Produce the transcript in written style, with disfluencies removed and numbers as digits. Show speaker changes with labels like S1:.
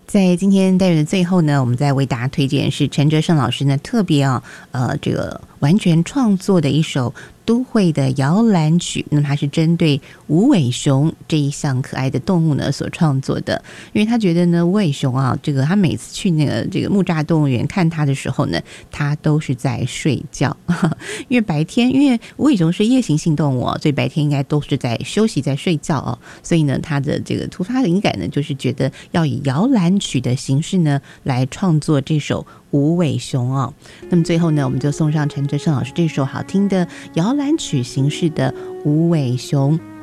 S1: 在今天单元的最后呢，我们再为大家推荐是陈哲胜老师呢特别这个完全创作的一首都会的摇篮曲。那么它是针对无尾熊这一项可爱的动物呢所创作的，因为他觉得呢无尾熊这个他每次去这个木栅动物园看它的时候呢，它都是在睡觉，因为白天因为无尾熊是夜行性动物所以白天应该都是在休息在睡觉所以呢他的这个突发灵感呢就是觉得要以摇篮曲的形式呢来创作这首无尾熊那么最后呢我们就送上陈哲胜老师这首好听的摇篮曲形式的无尾熊。